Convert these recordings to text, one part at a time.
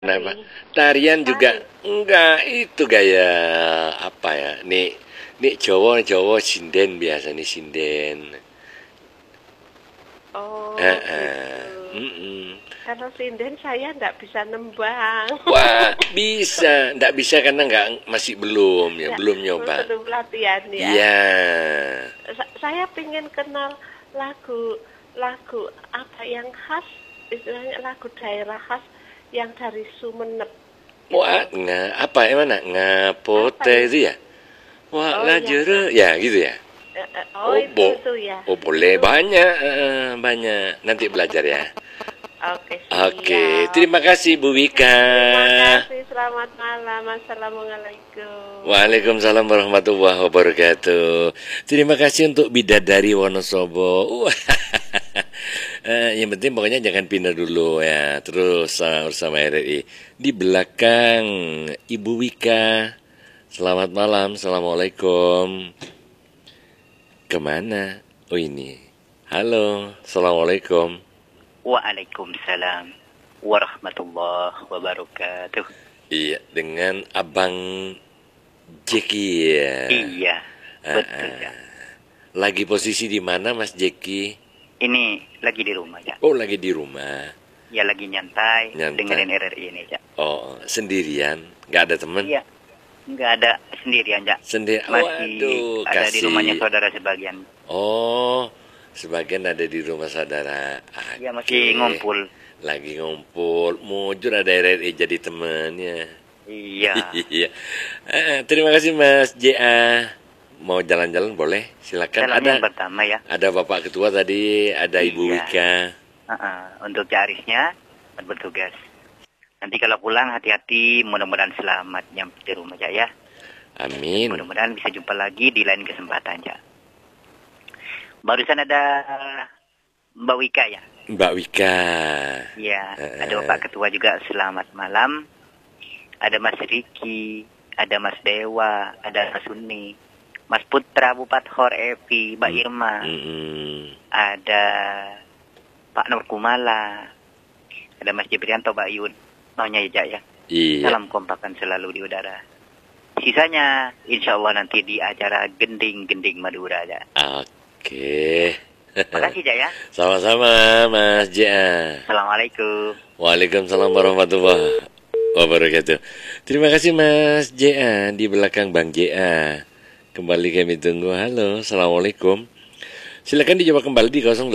Kenapa? Tari. Tarian juga Tari. enggak itu gaya apa ya? Nih Jawa sinden biasa nih sinden. Oh gitu. Mm-mm. Kalau sinden saya nggak bisa nembang. Wah, bisa. Nggak bisa karena nggak masih belum ya, Nggak, belum nyoba. belum latihan ya. Iya. Saya pengen kenal lagu apa yang khas, istilahnya lagu daerah khas yang dari Sumenep Wah, gitu. apa yang mana? Apa Ngapote ya? itu ya? Wah, Oh iya, ngajere ya gitu ya. oh itu ya. Oh boleh Itu. banyak, banyak. Nanti belajar ya. Oke, Oke, siap. terima kasih Bu Wika. Terima kasih, selamat malam. Assalamualaikum. Waalaikumsalam warahmatullahi wabarakatuh. Terima kasih untuk Bidadari Wonosobo. Wah, yang penting pokoknya jangan pindah dulu ya. Terus bersama RRI. Di belakang Ibu Wika. Selamat malam, Assalamualaikum. Kemana? Oh ini. Halo, Assalamualaikum. Waalaikumsalam warahmatullahi wabarakatuh. Iya, dengan Abang Jeki ya. Iya, betul ya. Lagi posisi di mana Mas Jeki? Ini lagi di rumah ya. Oh, lagi di rumah. Ya lagi nyantai, Nyantai. dengerin RRI ini ya. Oh, sendirian? Nggak ada teman? Iya, nggak ada sendirian ya. Sendiri. Masih Waduh, ada di kasih. rumahnya saudara sebagian. Oh, sebagian ada di rumah saudara. Iya, Oke. masih ngumpul. Lagi ngumpul. Mujur ada RRI jadi temannya. Iya. Iya. Terima kasih Mas JA. Mau jalan-jalan boleh? Silakan. Salam yang pertama ya. Ada Bapak Ketua tadi, ada Ibu Iya. Wika. Untuk Arisnya bertugas. Nanti kalau pulang hati-hati, mudah-mudahan selamat nyampe di rumah ya. Amin. Mudah-mudahan bisa jumpa lagi di lain kesempatan ya. Barusan ada Mbak Wika ya. Mbak Wika. Iya, ada Bapak Ketua juga selamat malam. Ada Mas Riki, ada Mas Dewa, ada Mas Uni, Mas Putra, Bupat Hor, Evi, Mbak Irma, ada Pak Nur Kumala, ada Mas Jibrianto, Mbak Yud, maunya ya. Iya. Salam kompakan selalu di udara. Sisanya insya Allah nanti di acara Gending-Gending Madura ya. Oke. Makasih ya. Sama-sama Mas JA. Assalamualaikum. Waalaikumsalam warahmatullahi wabarakatuh. Terima kasih Mas JA di belakang Bang JA. Kembali kami tunggu. Halo, Assalamualaikum. Silakan dijawab kembali di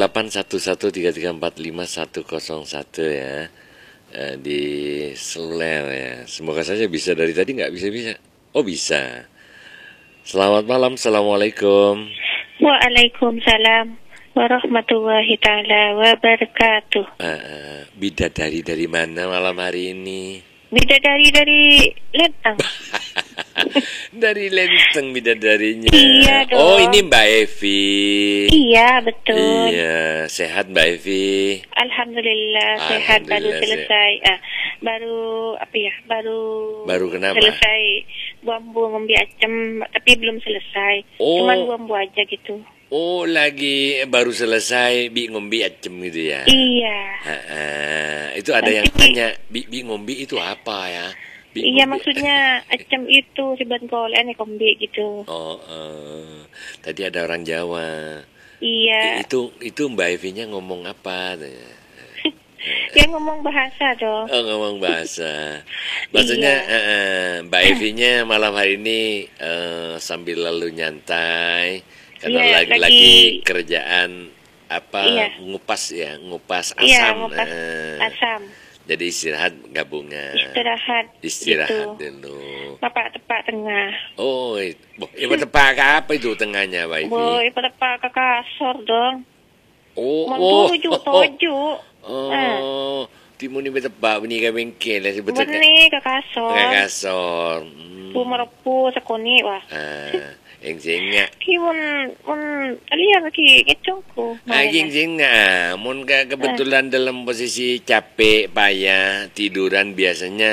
081133450101 ya. Di seluler ya. Semoga saja bisa, dari tadi nggak bisa. Oh bisa. Selamat malam, Assalamualaikum. Waalaikumsalam warahmatullahi ta'ala wabarakatuh. Bidadari dari mana malam hari ini? Bidadari dari Lentang. Dari Lenteng bidadarinya. Iya dong. Oh ini Mbak Evi. Iya betul. Iya, sehat Mbak Evi. Alhamdulillah sehat, baru selesai. Baru kenapa? Selesai buambu ngombe acem, tapi belum selesai. Oh. Cuman buambu aja gitu. Oh lagi baru selesai bi ngombe acem gitu ya? Iya. Itu ada Nanti yang tanya bi ngombe itu apa ya? Iya maksudnya acem itu riban kolen kombe gitu. Oh, tadi ada orang Jawa. Iya. Itu Mbak Evi-nya ngomong apa? Ya ngomong bahasa dong. Oh ngomong bahasa. Maksudnya Mbak Evi-nya malam hari ini sambil lalu nyantai karena lagi kerjaan apa ngupas asam. Iya, ngupas asam. Jadi istirahat gabungan. Istirahat gitu. Dulu. Bapak tepak tengah. Oh, ibu tepak apa itu tengahnya, Mbak Evi? Ibu tepak ke kasor dong. Oh. Toju. Timun ini tepak benih ke bengkel sebetulnya. Benih ke kasor. Ke kasor. Merepu sekoni wah. Yang singa. Kimun kalian lagi ngecongku. Yang singa. Mun kebetulan dalam posisi capek, payah, tiduran biasanya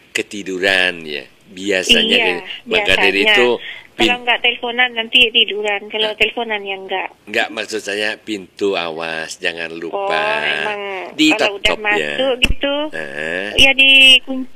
ketiduran ya. Biasanya Iya, maka dari biasanya. itu Kalau nggak teleponan nanti tiduran. Kalau teleponan ya nggak. maksud saya pintu awas jangan Oh, lupa emang kalau udah ditutup ya. masuk gitu, Heeh. ya dikunci.